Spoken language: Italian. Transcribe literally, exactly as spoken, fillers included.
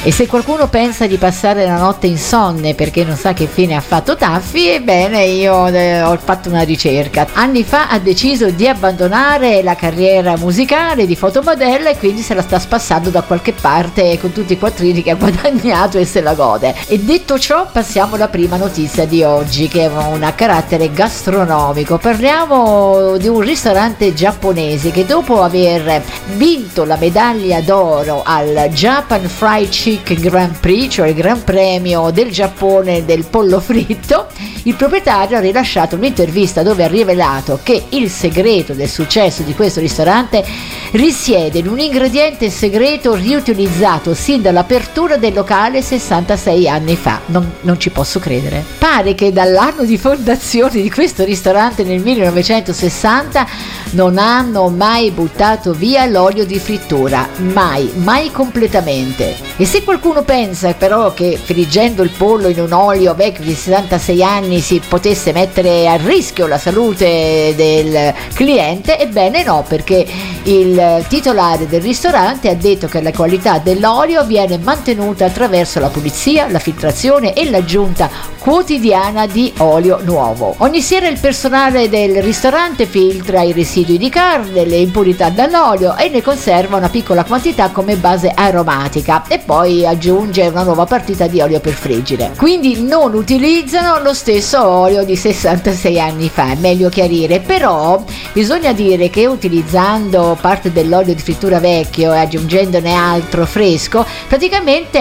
E se qualcuno pensa di passare la notte insonne perché non sa che fine ha fatto Taffi, ebbene io eh, ho fatto una ricerca. Anni fa ha deciso di abbandonare la carriera musicale di fotomodella e quindi se la sta spassando da qualche parte con tutti i quattrini che ha guadagnato e se la gode. E detto ciò, passiamo alla prima notizia di oggi, che è una carattere gastronomico. Parliamo di un ristorante giapponese che dopo aver vinto la medaglia d'oro al Japan Fried Chicken Grand Prix, cioè il Gran Premio del Giappone del pollo fritto, il proprietario ha rilasciato un'intervista dove ha rivelato che il segreto del successo di questo ristorante risiede in un ingrediente segreto riutilizzato sin dall'apertura del locale sessantasei anni fa. Non, non ci posso credere. Pare che dall'anno di fondazione di questo ristorante nel millenovecentosessanta non hanno mai buttato via l'olio di frittura, mai, mai completamente. E se qualcuno pensa però che friggendo il pollo in un olio vecchio di sessantasei anni si potesse mettere a rischio la salute del cliente, ebbene no, perché il titolare del ristorante ha detto che la qualità dell'olio viene mantenuta attraverso la pulizia, la filtrazione e l'aggiunta quotidiana di olio nuovo. Ogni sera il personale del ristorante filtra i residui di carne, le impurità dall'olio e ne conserva una piccola quantità come base aromatica e poi aggiunge una nuova partita di olio per friggere. Quindi non utilizzano lo stesso olio di sessantasei anni fa, è meglio chiarire. Però bisogna dire che utilizzando parte dell'olio di frittura vecchio e aggiungendone altro fresco, praticamente